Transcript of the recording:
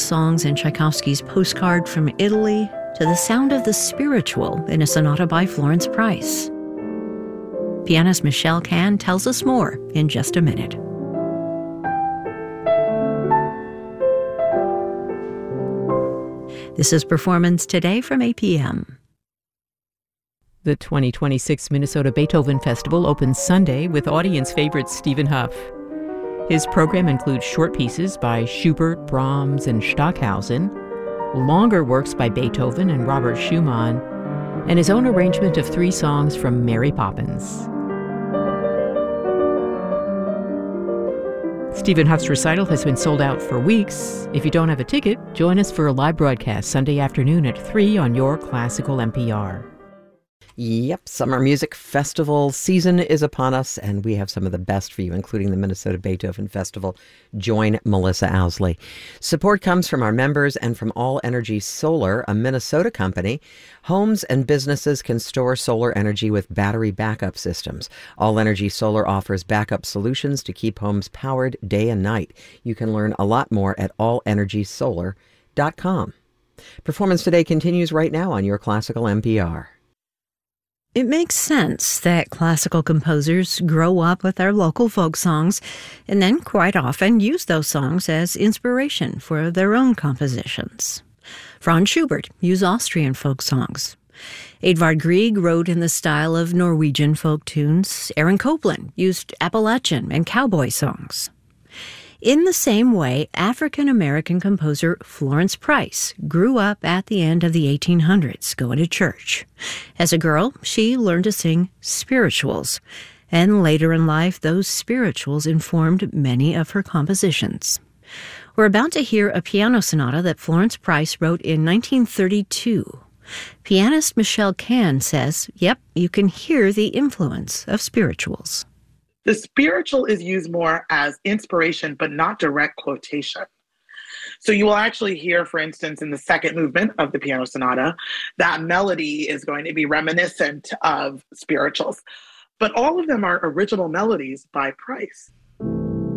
songs in Tchaikovsky's Postcard from Italy to the sound of the spiritual in a sonata by Florence Price. Pianist Michelle Kann tells us more in just a minute. This is Performance Today from APM. The 2026 Minnesota Beethoven Festival opens Sunday with audience favorite Stephen Hough. His program includes short pieces by Schubert, Brahms, and Stockhausen, longer works by Beethoven and Robert Schumann, and his own arrangement of 3 songs from Mary Poppins. Stephen Hough's recital has been sold out for weeks. If you don't have a ticket, join us for a live broadcast Sunday afternoon at 3 on your classical NPR. Yep, summer music festival season is upon us, and we have some of the best for you, including the Minnesota Beethoven Festival. Join Melissa Owsley. Support comes from our members and from All Energy Solar, a Minnesota company. Homes and businesses can store solar energy with battery backup systems. All Energy Solar offers backup solutions to keep homes powered day and night. You can learn a lot more at allenergysolar.com. Performance Today continues right now on your classical NPR. It makes sense that classical composers grow up with their local folk songs and then quite often use those songs as inspiration for their own compositions. Franz Schubert used Austrian folk songs. Edvard Grieg wrote in the style of Norwegian folk tunes. Aaron Copland used Appalachian and cowboy songs. In the same way, African-American composer Florence Price grew up at the end of the 1800s going to church. As a girl, she learned to sing spirituals, and later in life, those spirituals informed many of her compositions. We're about to hear a piano sonata that Florence Price wrote in 1932. Pianist Michelle Kann says, yep, you can hear the influence of spirituals. The spiritual is used more as inspiration, but not direct quotation. So you will actually hear, for instance, in the second movement of the piano sonata, that melody is going to be reminiscent of spirituals. But all of them are original melodies by Price.